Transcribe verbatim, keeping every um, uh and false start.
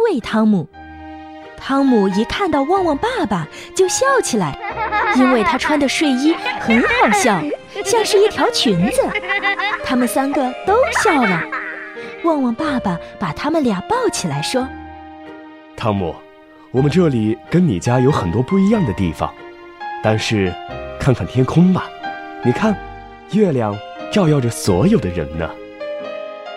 慰汤姆。汤姆一看到旺旺爸爸就笑起来，因为他穿的睡衣很好笑，像是一条裙子。他们三个都笑了。旺旺爸爸把他们俩抱起来说： 汤姆，我们这里跟你家有很多不一样的地方，但是看看天空吧，你看，月亮照耀着所有的人呢。